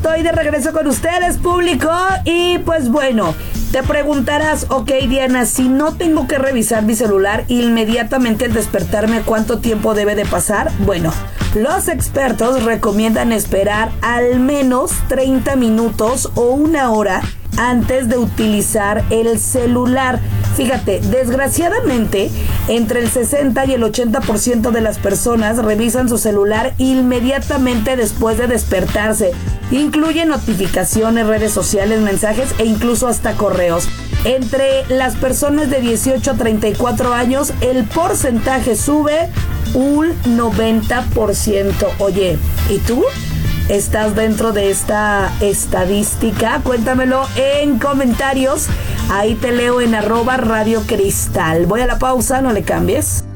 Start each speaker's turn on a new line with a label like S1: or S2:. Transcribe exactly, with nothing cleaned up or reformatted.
S1: estoy de regreso con ustedes, público. Y pues bueno, te preguntarás, ok, Diana, si no tengo que revisar mi celular inmediatamente al despertarme, ¿cuánto tiempo debe de pasar? Bueno, los expertos recomiendan esperar al menos treinta minutos o una hora antes de utilizar el celular. Fíjate, desgraciadamente, entre el sesenta y el ochenta por ciento de las personas revisan su celular inmediatamente después de despertarse. Incluye notificaciones, redes sociales, mensajes e incluso hasta correos. Entre las personas de dieciocho a treinta y cuatro años, el porcentaje sube un noventa por ciento. Oye, ¿y tú? ¿Estás dentro de esta estadística? Cuéntamelo en comentarios. Ahí te leo en arroba Radio Cristal. Voy a la pausa, no le cambies.